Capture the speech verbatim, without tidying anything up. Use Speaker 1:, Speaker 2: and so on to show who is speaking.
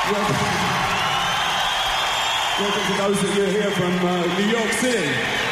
Speaker 1: Welcome to those that are here from uh, New York City.